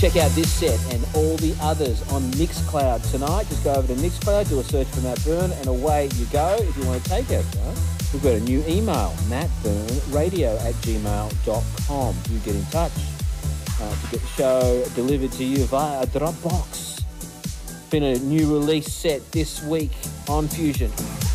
check out this set and all the others on Mixcloud tonight. Just go over to Mixcloud, do a search for Matt Byrne, and away you go if you want to take us. We've got a new email, mattburnradio@gmail.com. You get in touch to get the show delivered to you via Dropbox. Been a new release set this week on Fusion.